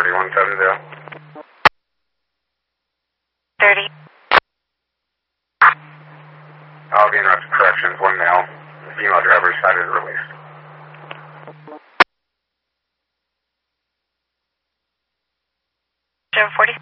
3170. 30. Allegheny Road Corrections, one male. The female driver cited and released. 740.